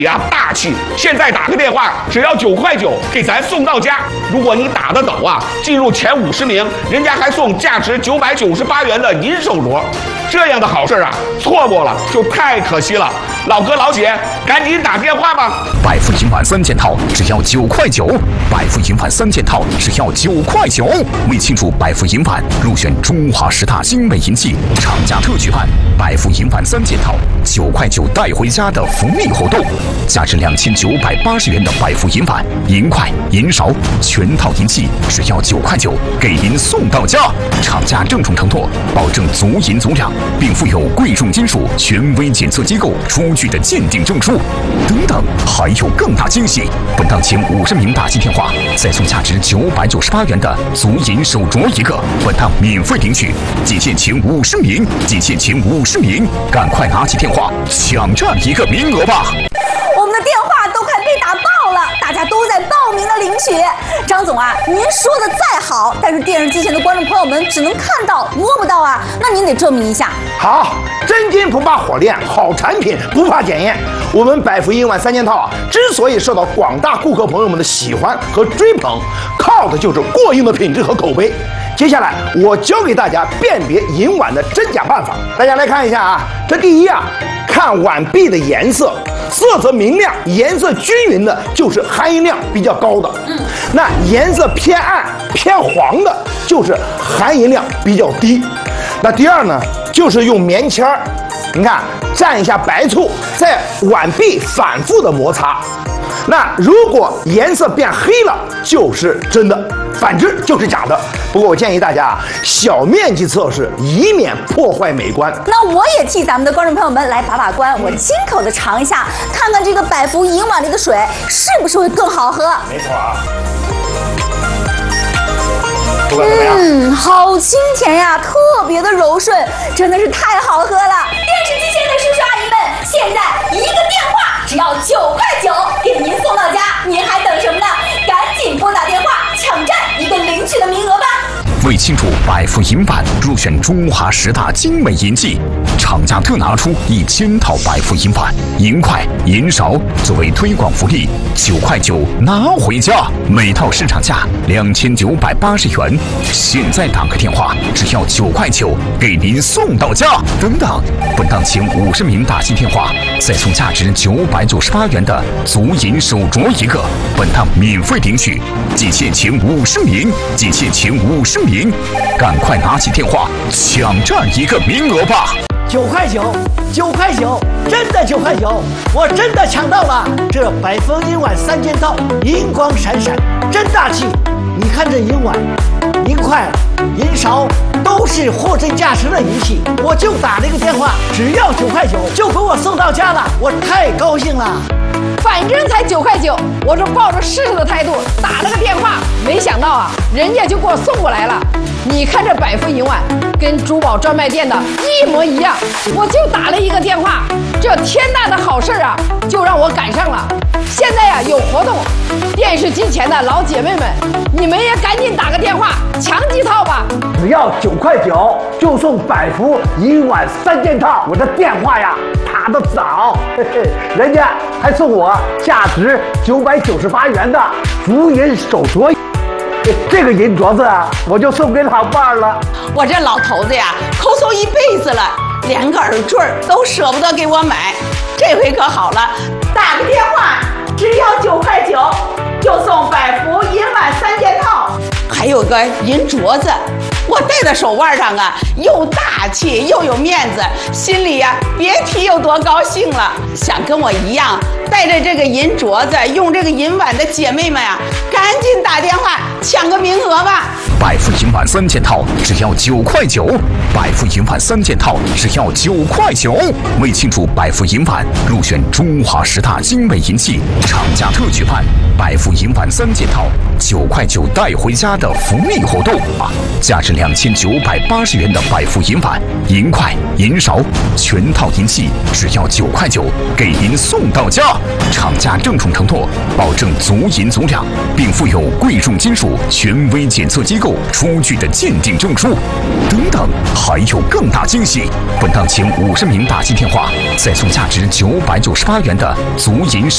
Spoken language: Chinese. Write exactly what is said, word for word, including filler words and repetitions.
呀，大气！现在打个电话，只要九块九，给咱送到家。如果你打得倒啊，进入前五十名，人家还送价值九百九十八元的银手镯。这样的好事啊，错过了就太可惜了。老哥老姐，赶紧打电话吧！ 百富银晚三件套只要九块九，百富银晚三件套只要九块九。为庆祝百富银晚入选中华十大精美银器，厂家特举办百富银晚三件套九块九带回家的福利活动，价值两千九百八十元的百富银碗、银筷、银勺全套银器只要九块九，给您送到家。厂家郑重承诺，保证足银足两，并附有贵重金属权威检测机构出具的鉴定证书。等等，还有更大惊喜！本档前五十名打进电话，再送价值九百九十八元的足银手镯一个，本档免费领取。仅限前五十名，仅限前五十名，赶快拿起电话抢占一个名额吧！ 我们的电话都快被打爆了，大家都在报名的领取。张总啊，您说的再好，但是电视机前的观众朋友们只能看到摸不到啊，那您得证明一下。 好，真金不怕火炼，好产品不怕检验。我们百福银碗三件套啊，之所以受到广大顾客朋友们的喜欢和追捧，靠的就是过硬的品质和口碑。接下来我教给大家辨别银碗的真假办法，大家来看一下啊。这第一啊，看碗壁的颜色，色泽明亮、颜色均匀的，就是含银量比较高的。嗯，那颜色偏暗、偏黄的，就是含银量比较低。那第二呢，就是用棉签儿，你看蘸一下白醋，在碗壁反复的摩擦。那如果颜色变黑了，就是真的，反之就是假的。不过我建议大家啊，小面积测试，以免破坏美观。 那我也替咱们的观众朋友们来把把关，我亲口的尝一下，看看这个百福银碗里的水是不是会更好喝。 没错啊。 嗯，好清甜呀，特别的柔顺，真的是太好喝了。电视机前的叔叔阿姨们，现在一个电话只要九块九，给您送到家，您还等什么呢？赶紧拨打电话，抢占一个领取的名额吧。 为庆祝百富银碗入选中华十大精美银器，厂家特拿出一千套百富银碗、银筷、银勺作为推广福利，九块九拿回家，每套市场价两千九百八十元。现在打个电话，只要九块九，给您送到家。等等，本档前五十名打进电话，再送价值九百九十八元的足银手镯一个，本档免费领取。仅限前五十名，仅限前五十名。赶快拿起电话抢占一个名额吧！ 九块九，九块九，真的九块九，我真的抢到了！这百福银碗三件套，银光闪闪，真大气！你看这银碗、银筷、银勺都是货真价实的银器，我就打了一个电话，只要九块九就给我送到家了，我太高兴了。 反正才九块九，我是抱着试试的态度打了个电话，没想到啊，人家就给我送过来了。你看这百福银碗跟珠宝专卖店的一模一样，我就打了一个电话，这天大的好事啊，就让我赶上了。现在呀、啊、有活动，电视机前的老姐妹们，你们也赶紧打个电话抢几套吧。 只要九块九就送百福银碗三件套，我的电话呀打得早，嘿嘿，人家还送我价值九百九十八元的足银手镯。这个银镯子啊，我就送给老伴儿了。 我这老头子呀，抠搜一辈子了，连个耳坠都舍不得给我买。这回可好了，打个电话，只要九块九，就送百福银碗三件套，还有个银镯子。我戴在手腕上啊，又大气又有面子，心里呀、啊、别提有多高兴了。想跟我一样带着这个银镯子，用这个银碗的姐妹们啊，赶紧打电话抢个名额吧。 百富银碗三件套只要九块九，百富银碗三件套只要九块九。为庆祝百富银碗入选中华十大精美银器，厂家特举办百富银碗三件套九块九带回家的福利活动啊！价值两千九百八十元的百富银碗、银筷、银勺全套银器只要九块九，给您送到家。厂家郑重承诺，保证足银足两，并附有贵重金属权威检测机构出具的鉴定证书。等等，还有更大惊喜！本档前五十名打进电话，再送价值九百九十八元的足银手